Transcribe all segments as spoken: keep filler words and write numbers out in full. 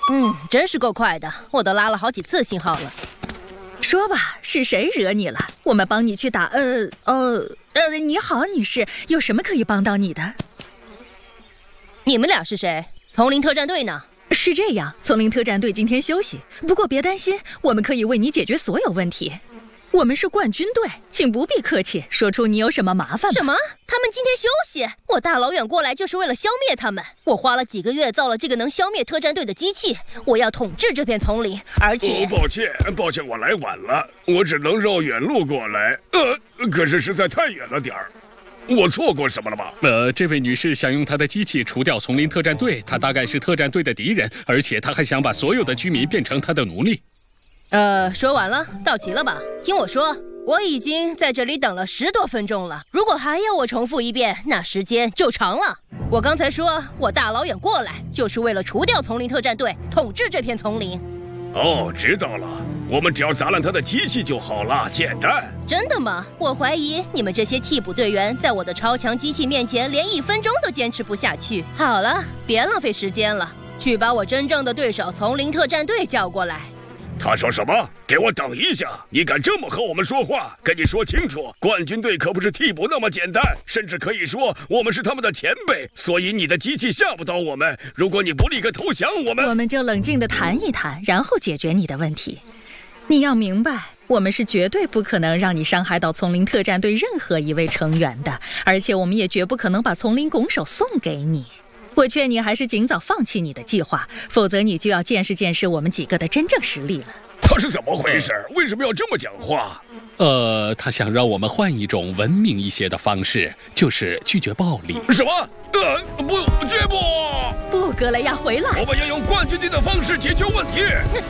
嗯，真是够快的，我都拉了好几次信号了。 说吧，是谁惹你了？我们帮你去打……呃……呃……呃，你好，女士，有什么可以帮到你的？ 你们俩是谁？丛林特战队呢？ 是这样，丛林特战队今天休息，不过别担心，我们可以为你解决所有问题。我们是冠军队，请不必客气，说出你有什么麻烦吧。 什么？他们今天休息？我大老远过来就是为了消灭他们。我花了几个月造了这个能消灭特战队的机器，我要统治这片丛林，而且…… 哦，抱歉，抱歉，我来晚了，我只能绕远路过来。呃，可是实在太远了点儿。我错过什么了吗？ 呃，这位女士想用她的机器除掉丛林特战队，她大概是特战队的敌人，而且她还想把所有的居民变成她的奴隶。 呃，说完了，到齐了吧？听我说，我已经在这里等了十多分钟了，如果还要我重复一遍，那时间就长了。我刚才说我大老远过来，就是为了除掉丛林特战队，统治这片丛林。 哦，知道了，我们只要砸烂他的机器就好了，简单。 真的吗？我怀疑你们这些替补队员在我的超强机器面前连一分钟都坚持不下去。好了，别浪费时间了，去把我真正的对手丛林特战队叫过来。 他说什么？给我等一下！你敢这么和我们说话？跟你说清楚，冠军队可不是替补那么简单，甚至可以说我们是他们的前辈，所以你的机器吓不倒我们。如果你不立刻投降，我们…… 我们就冷静地谈一谈，然后解决你的问题。你要明白，我们是绝对不可能让你伤害到丛林特战队任何一位成员的，而且我们也绝不可能把丛林拱手送给你。我劝你还是尽早放弃你的计划，否则你就要见识见识我们几个的真正实力了。 他是怎么回事？为什么要这么讲话？ 呃，他想让我们换一种文明一些的方式，就是拒绝暴力。 什么？呃，不，绝不！ 不，格雷亚回来！ 我们要用冠军队的方式解决问题。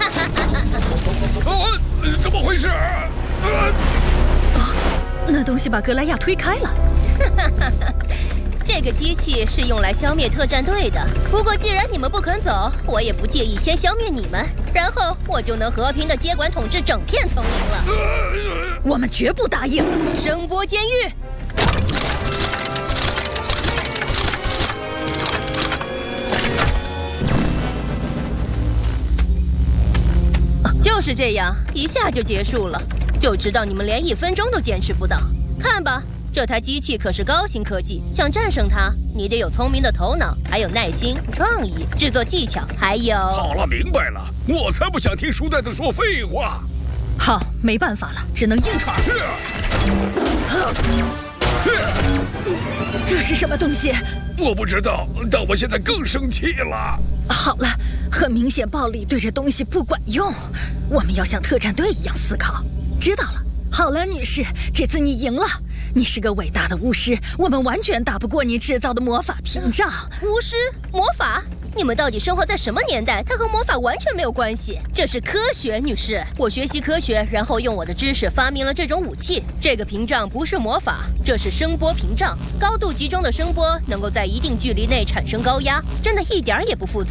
呃，怎么回事？呃， 哦，那东西把格莱亚推开了。 这个机器是用来消灭特战队的，不过既然你们不肯走，我也不介意先消灭你们，然后我就能和平的接管统治整片丛林了。 我们绝不答应！ 声波监狱。就是这样，一下就结束了，就知道你们连一分钟都坚持不到。看吧。这台机器可是高新科技，想战胜它，你得有聪明的头脑，还有耐心、创意、制作技巧，还有…… 好了，明白了，我才不想听书呆子说废话。 好，没办法了，只能硬闯。这是什么东西？ 我不知道，但我现在更生气了。 好了，很明显暴力对这东西不管用，我们要像特战队一样思考。知道了。好了，女士，这次你赢了。你是个伟大的巫师，我们完全打不过你制造的魔法屏障。 巫师？魔法？你们到底生活在什么年代？它和魔法完全没有关系，这是科学，女士。我学习科学，然后用我的知识发明了这种武器。这个屏障不是魔法，这是声波屏障，高度集中的声波能够在一定距离内产生高压，真的一点也不复杂。